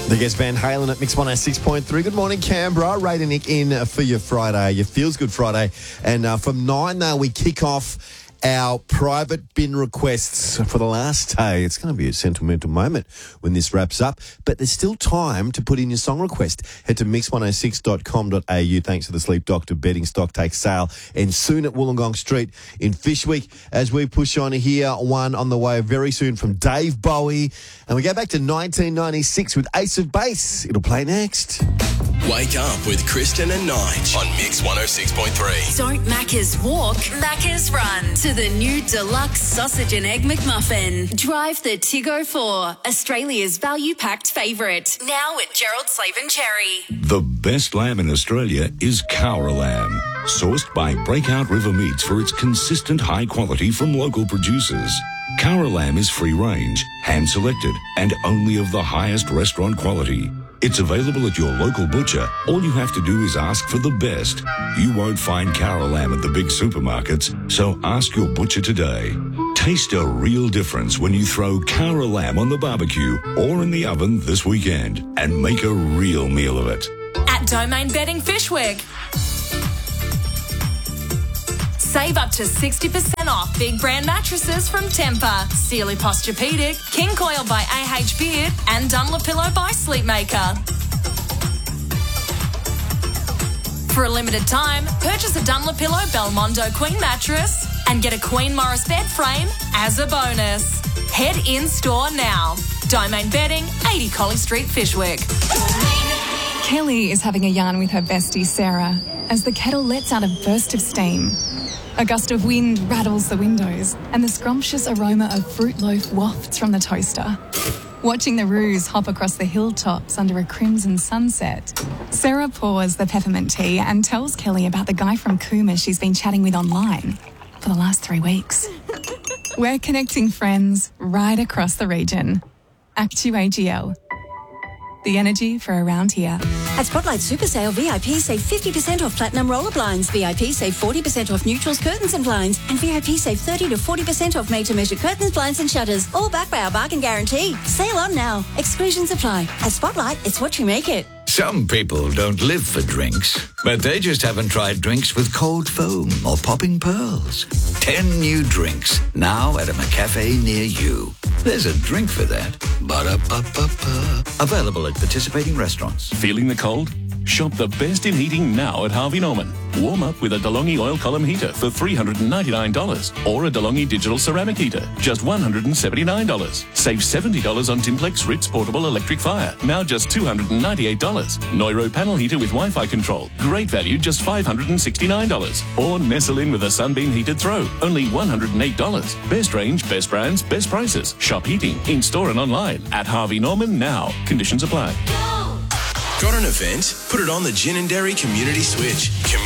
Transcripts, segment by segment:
The guest Van Halen at Mix 106.3. Good morning, Canberra. Ray and Nick in for your Friday, your Feels Good Friday. And from 9, we kick off our private bin requests for the last day. It's going to be a sentimental moment when this wraps up, but there's still time to put in your song request. Head to mix106.com.au. Thanks to the Sleep Doctor bedding stock take sale and soon at Wollongong Street in Fyshwick as we push on here. One on the way very soon from Dave Bowie. And we go back to 1996 with Ace of Base. It'll play next. Wake up with Kristen and Nige on Mix 106.3. Don't Macca's walk, Macca's run to the new deluxe sausage and egg McMuffin. Drive the Tiggo 4, Australia's value-packed favourite. Now at Gerald Slaven Cherry. The best lamb in Australia is Cowra lamb, sourced by Breakout River Meats for its consistent high quality from local producers. Cowra lamb is free-range, hand-selected, and only of the highest restaurant quality. It's available at your local butcher. All you have to do is ask for the best. You won't find Cowra lamb at the big supermarkets, so ask your butcher today. Taste a real difference when you throw Cowra lamb on the barbecue or in the oven this weekend and make a real meal of it. At Domain Bedding Fyshwick. Save up to 60% off big brand mattresses from Tempur, Sealy Posturepedic, King Coil by AH Beard, and Dunlopillow by Sleepmaker. For a limited time, purchase a Dunlopillow Belmondo Queen mattress and get a Queen Morris bed frame as a bonus. Head in store now. Domain Bedding, 80 Colley Street, Fyshwick. Kelly is having a yarn with her bestie Sarah as the kettle lets out a burst of steam. A gust of wind rattles the windows and the scrumptious aroma of fruit loaf wafts from the toaster. Watching the roos hop across the hilltops under a crimson sunset, Sarah pours the peppermint tea and tells Kelly about the guy from Cooma she's been chatting with online for the last 3 weeks. We're connecting friends right across the region. Actu AGL. The energy for around here. At Spotlight Super Sale, VIP save 50% off platinum roller blinds, VIP save 40% off neutrals, curtains and blinds, and VIP save 30 to 40% off made-to-measure curtains, blinds and shutters, all backed by our bargain guarantee. Sale on now. Exclusions apply. At Spotlight, it's what you make it. Some people don't live for drinks, but they just haven't tried drinks with cold foam or popping pearls. 10 new drinks, now at a McCafe near you. There's a drink for that. Ba-da-ba-ba-ba. Available at participating restaurants. Feeling the cold? Shop the best in heating now at Harvey Norman. Warm up with a DeLonghi oil column heater for $399 or a DeLonghi digital ceramic heater, just $179. Save $70 on Timplex Ritz portable electric fire, now just $298. Neuro panel heater with Wi-Fi control, great value, just $569. Or Nestle in with a Sunbeam heated throw, only $108. Best range, best brands, best prices. Shop heating in store and online at Harvey Norman now. Conditions apply. Got an event? Put it on the Gin and Dairy Community Switch.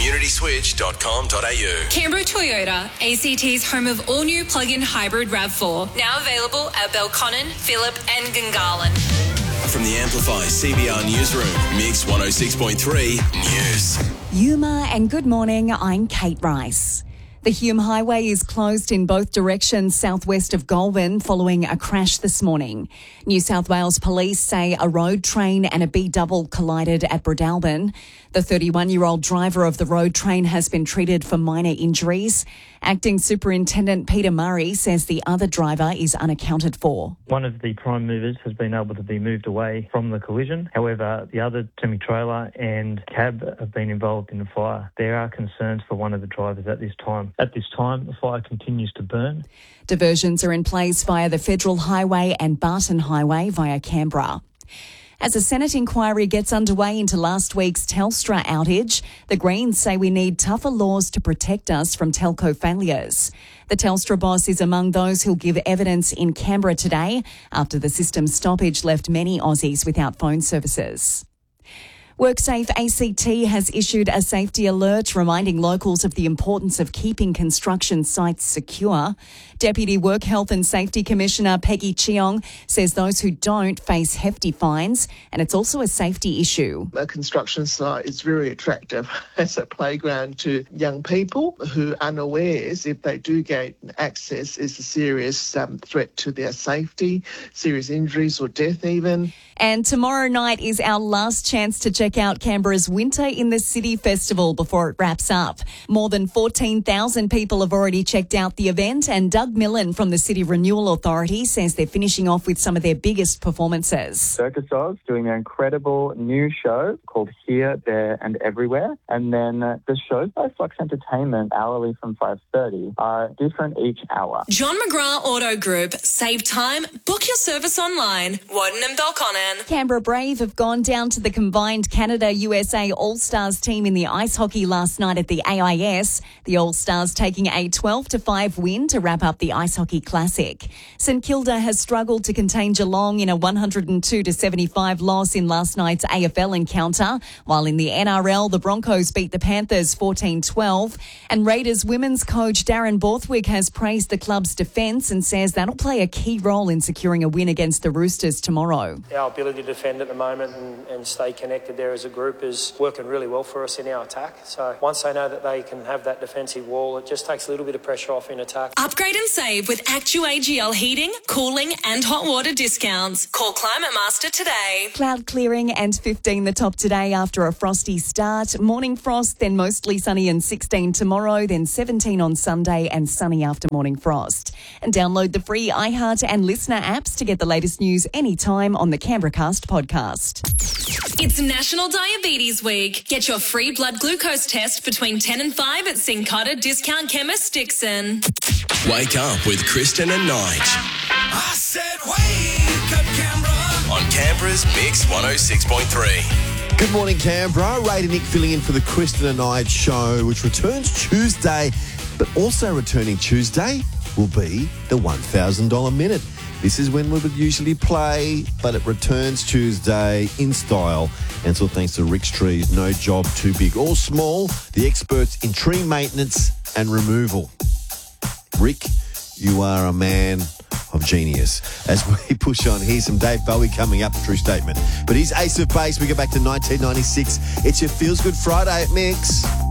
communityswitch.com.au. Canberra Toyota, ACT's home of all-new plug-in hybrid RAV4. Now available at Belconnen, Phillip and Gungahlin. From the Amplify CBR Newsroom, Mix 106.3 News. Yuma and good morning, I'm Kate Rice. The Hume Highway is closed in both directions southwest of Goulburn following a crash this morning. New South Wales Police say a road train and a B-double collided at Breadalbyn. The 31-year-old driver of the road train has been treated for minor injuries. Acting Superintendent Peter Murray says the other driver is unaccounted for. One of the prime movers has been able to be moved away from the collision. However, the other semi-trailer and cab have been involved in the fire. There are concerns for one of the drivers at this time. At this time, the fire continues to burn. Diversions are in place via the Federal Highway and Barton Highway via Canberra. As a Senate inquiry gets underway into last week's Telstra outage, the Greens say we need tougher laws to protect us from telco failures. The Telstra boss is among those who'll give evidence in Canberra today after the system stoppage left many Aussies without phone services. WorkSafe ACT has issued a safety alert reminding locals of the importance of keeping construction sites secure. Deputy Work Health and Safety Commissioner Peggy Cheong says those who don't face hefty fines, and it's also a safety issue. A construction site is very attractive as a playground to young people who are unawares if they do gain access is a serious threat to their safety, serious injuries or death even. And tomorrow night is our last chance to check out Canberra's Winter in the City Festival before it wraps up. More than 14,000 people have already checked out the event, and Doug Millen from the City Renewal Authority says they're finishing off with some of their biggest performances. Circus Oz doing their incredible new show called Here, There and Everywhere. And then the shows by Flux Entertainment, hourly from 5:30, are different each hour. John McGrath Auto Group. Save time. Book your service online. Woden and Belconnen. Canberra Brave have gone down to the combined Canada-USA All-Stars team in the ice hockey last night at the AIS. The All-Stars taking a 12-5 win to wrap up the Ice Hockey Classic. St Kilda has struggled to contain Geelong in a 102-75 loss in last night's AFL encounter, while in the NRL, the Broncos beat the Panthers 14-12. And Raiders women's coach Darren Borthwick has praised the club's defence and says that'll play a key role in securing a win against the Roosters tomorrow. Our ability to defend at the moment and stay connected there as a group is working really well for us in our attack. So once they know that they can have that defensive wall, it just takes a little bit of pressure off in attack. Upgrade and save with ActuAGL heating, cooling and hot water discounts. Call Climate Master today. Cloud clearing and 15 the top today after a frosty start. Morning frost, then mostly sunny and 16 tomorrow, then 17 on Sunday and sunny after morning frost. And download the free iHeart and Listener apps to get the latest news anytime on the Canberra Cast podcast. It's National Diabetes Week. Get your free blood glucose test between 10 and 5 at Syncada Discount Chemist Dixon. Wake up with Kristen and Nige. I said wake up, Canberra. On Canberra's Mix 106.3. Good morning, Canberra. Ray and Nick filling in for the Kristen and Nige show, which returns Tuesday, but also returning Tuesday will be the $1,000 minute. This is when we would usually play, but it returns Tuesday in style. And so thanks to Rick's Trees, no job too big or small, the experts in tree maintenance and removal. Rick, you are a man of genius. As we push on, here's some Dave Bowie coming up, true statement. But he's Ace of Base. We go back to 1996. It's your Feels Good Friday at Mix.